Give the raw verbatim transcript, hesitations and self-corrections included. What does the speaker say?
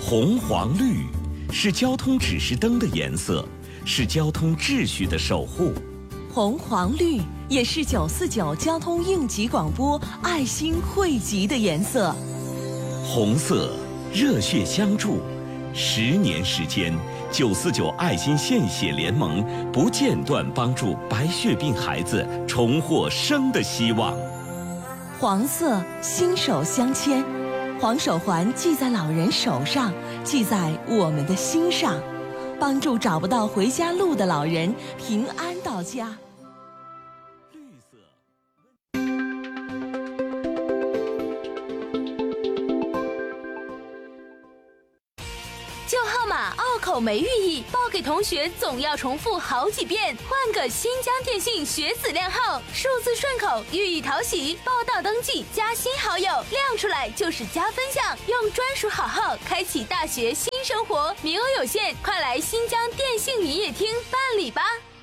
红黄绿是交通指示灯的颜色，是交通秩序的守护。 红黄绿也是九四九交通应急广播爱心汇集的颜色。 红色，热血相助。十年时间，九四九爱心献血联盟不间断帮助白血病孩子重获生的希望。 黄色，心手相牵。黄手环系在老人手上，系在我们的心上，帮助找不到回家路的老人平安到家。 绿色。 旧号码拗口没寓意，报给同学总要重复好几遍。换个新疆电信学子靓号，数字顺口，寓意讨喜。报到登记加新好友，亮出来就是加分项。用专属好号开启大学新生活，名额有限，快来新疆电信营业厅办理吧。